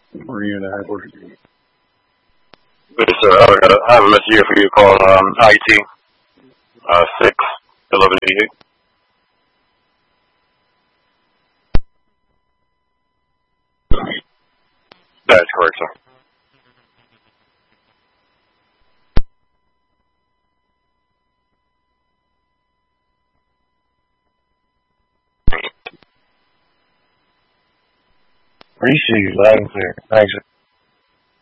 Were you in the airport? Good, sir. I have a message here for you called IT 61188. That is correct, sir. Appreciate you loud and clear. Thanks.